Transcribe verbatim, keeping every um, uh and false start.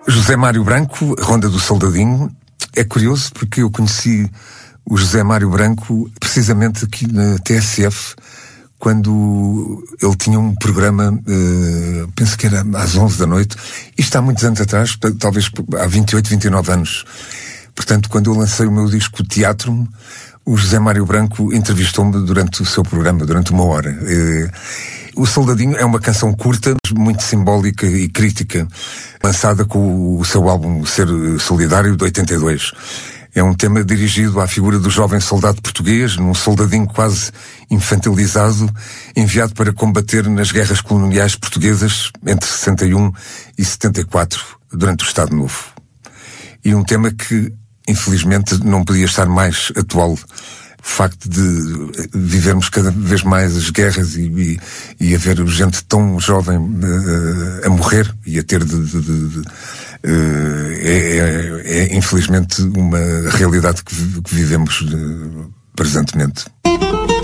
José Mário Branco, Ronda do Soldadinho. É curioso porque eu conheci o José Mário Branco precisamente aqui na T S F, quando ele tinha um programa, uh, penso que era às onze da noite, isto há muitos anos atrás, talvez há vinte e oito, vinte e nove anos. Portanto, quando eu lancei o meu disco Teatro, o José Mário Branco entrevistou-me durante o seu programa, durante uma hora. Uh, o Soldadinho é uma canção curta, muito simbólica e crítica, lançada com o seu álbum Ser Solidário, de oitenta e dois. É um tema dirigido à figura do jovem soldado português, num soldadinho quase infantilizado, enviado para combater nas guerras coloniais portuguesas entre sessenta e um e setenta e quatro, durante o Estado Novo. E um tema que, infelizmente, não podia estar mais atual. O facto de vivermos cada vez mais as guerras e, e, e haver gente tão jovem uh, a morrer e a ter de... de, de, de uh, é, é, é, infelizmente, uma realidade que, que vivemos uh, presentemente.